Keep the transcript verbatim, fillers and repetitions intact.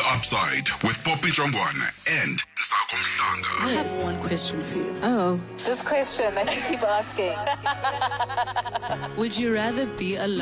Upside with Poppy Jongwana and Sako Mhlanga. I have one question for you. Oh. This question that you keep asking. Would you rather be alone?